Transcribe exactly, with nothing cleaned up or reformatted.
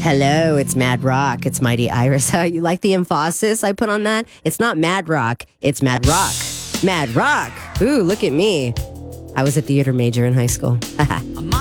Hello, it's Mad Rock. It's Mighty Iris. You like the emphasis I put on that? It's not Mad Rock, it's Mad Rock. Mad Rock. Ooh, look at me. I was a theater major in high school.